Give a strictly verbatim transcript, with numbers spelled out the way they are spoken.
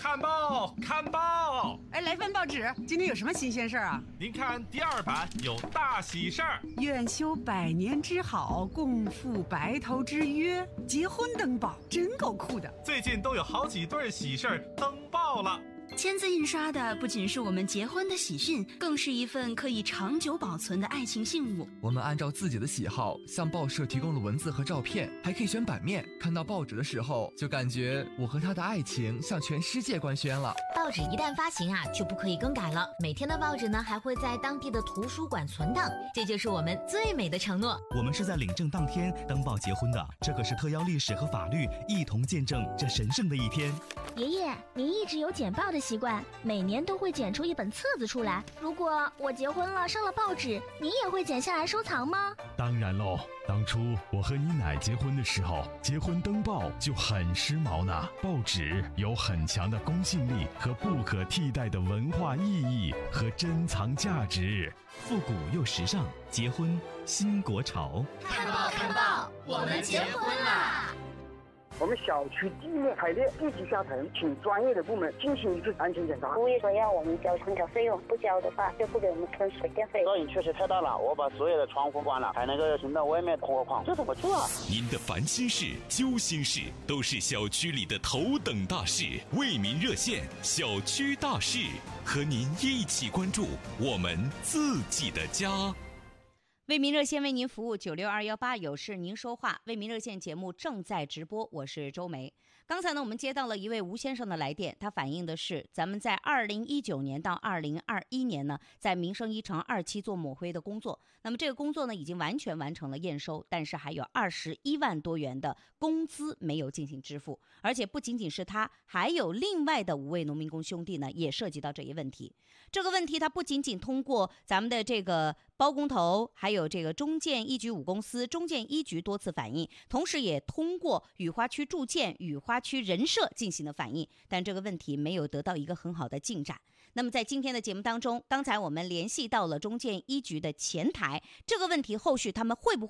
看报，看报！ 哎，来份报纸，今天有什么新鲜事儿啊？ 您看第二版有大喜事儿， 愿修百年之好，共赴白头之约，结婚登报，真够酷的。 最近都有好几对喜事儿登报了。 签字印刷的不仅是我们结婚的喜讯，更是一份可以长久保存的爱情信物。 我们按照自己的喜好向报社提供了文字和照片，还可以选版面。看到报纸的时候，就感觉我和他的爱情向全世界官宣了。 报纸一旦发行啊，就不可以更改了。每天的报纸呢，还会在当地的图书馆存档，这就是我们最美的承诺。 我们是在领证当天登报结婚的，这可是特邀历史和法律一同见证这神圣的一天。 爷爷，您一直有剪报的习惯，每年都会剪出一本册子出来。如果我结婚了上了报纸，您也会剪下来收藏吗？ 当然喽，当初我和你奶结婚的时候，结婚登报就很时髦呢。报纸有很强的公信力和不可替代的文化意义和珍藏价值， 复古又时尚，结婚新国潮。 看报看报，我们结婚啦！ 我们小区地面排列地基下沉，请专业的部门进行一次安全检查。 物业说要我们交空调费用，不交的话就不给我们坑水电费。 噪音确实太大了，我把所有的窗户关了，还能够听到外面火况，这怎么做啊？ 您的烦心事、揪心事都是小区里的头等大事，为民热线小区大事，和您一起关注我们自己的家。 为民热线为您服务，九六二幺八有事您说话。为民热线节目正在直播，我是周梅。刚才呢，我们接到了一位吴先生的来电，他反映的是咱们在二零一九年到二零二一年呢，在民生一城二期做抹灰的工作。那么这个工作呢，已经完全完成了验收，但是还有二十一万多元的工资没有进行支付，而且不仅仅是他，还有另外的五位农民工兄弟呢，也涉及到这一问题。这个问题，他不仅仅通过咱们的这个包工头，还有这个中建一局五公司、中建一局多次反映，同时也通过雨花区住建、雨花区人社进行了反映，但这个问题没有得到一个很好的进展。那么在今天的节目当中，刚才我们联系到了中建一局的前台，这个问题后续他们会不会